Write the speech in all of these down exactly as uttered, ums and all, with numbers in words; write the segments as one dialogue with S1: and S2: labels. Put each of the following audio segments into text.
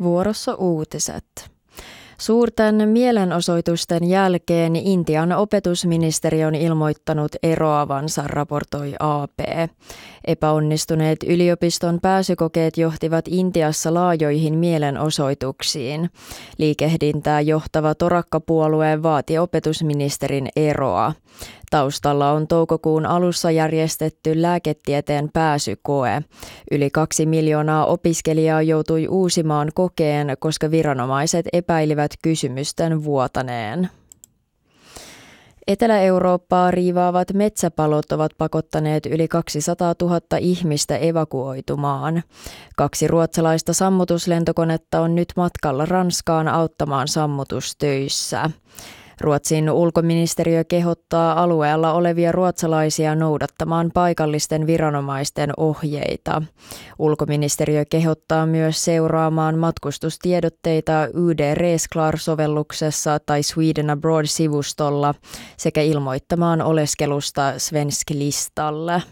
S1: Vuorossa uutiset. Suurten mielenosoitusten jälkeen Intian opetusministeri on ilmoittanut eroavansa, raportoi A P. Epäonnistuneet yliopiston pääsykokeet johtivat Intiassa laajoihin mielenosoituksiin. Liikehdintää johtava Torakka-puolue vaati opetusministerin eroa. Taustalla on toukokuun alussa järjestetty lääketieteen pääsykoe. Yli kaksi miljoonaa opiskelijaa joutui uusimaan kokeen, koska viranomaiset epäilivät kysymysten vuotaneen. Etelä-Eurooppaa riivaavat metsäpalot ovat pakottaneet yli kaksisataatuhatta ihmistä evakuoitumaan. Kaksi ruotsalaista sammutuslentokonetta on nyt matkalla Ranskaan auttamaan sammutustöissä. Ruotsin ulkoministeriö kehottaa alueella olevia ruotsalaisia noudattamaan paikallisten viranomaisten ohjeita. Ulkoministeriö kehottaa myös seuraamaan matkustustiedotteita Y D Resklar-sovelluksessa tai Sweden Abroad-sivustolla sekä ilmoittamaan oleskelusta Svensk-listalle.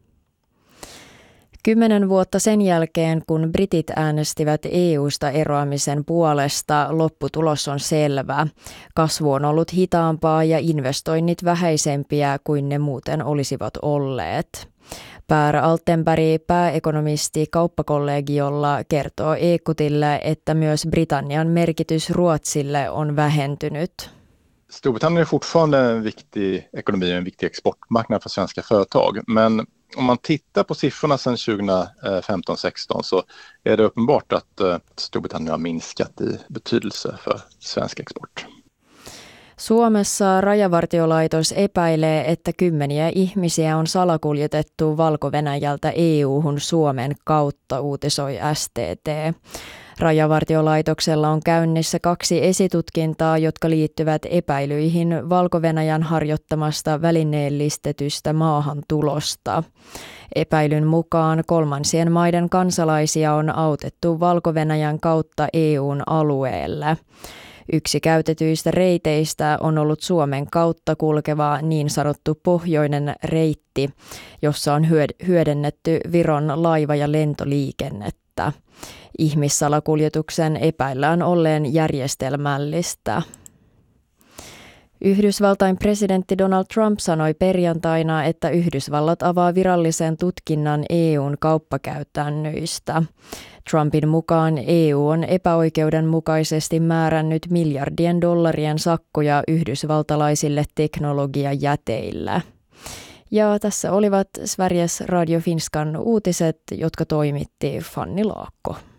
S1: Kymmenen vuotta sen jälkeen, kun britit äänestivät E U:sta eroamisen puolesta, lopputulos on selvä. Kasvu on ollut hitaampaa ja investoinnit vähäisempiä kuin ne muuten olisivat olleet. Per Altenberg, pääekonomisti kauppakollegiolla, kertoo Ekotille, että myös Britannian merkitys Ruotsille on vähentynyt.
S2: Storbritannien är fortfarande en viktig ekonomi och en viktig exportmarknad för svenska företag, men om man tittar på siffrorna sedan tjugohundrafemton sexton så är det uppenbart att Storbritannien har minskat i betydelse för svensk export.
S1: Suomessa Rajavartiolaitos epäilee, että kymmeniä ihmisiä on salakuljetettu Valko-Venäjältä E U:hun Suomen kautta, uutisoi S T T. Rajavartiolaitoksella on käynnissä kaksi esitutkintaa, jotka liittyvät epäilyihin Valko-Venäjän harjoittamasta välineellistetystä maahantulosta. Epäilyn mukaan kolmansien maiden kansalaisia on autettu Valko-Venäjän kautta E U:n alueelle. Yksi käytetyistä reiteistä on ollut Suomen kautta kulkeva niin sanottu pohjoinen reitti, jossa on hyödynnetty Viron laiva- ja lentoliikennettä. Ihmissalakuljetuksen epäillään olleen järjestelmällistä. Yhdysvaltain presidentti Donald Trump sanoi perjantaina, että Yhdysvallat avaa virallisen tutkinnan E U:n kauppakäytännöistä. Trumpin mukaan E U on epäoikeudenmukaisesti määrännyt miljardien dollarien sakkoja yhdysvaltalaisille teknologiajäteillä. Ja tässä olivat Sveriges Radio Finskan uutiset, jotka toimitti Fanni Laakko.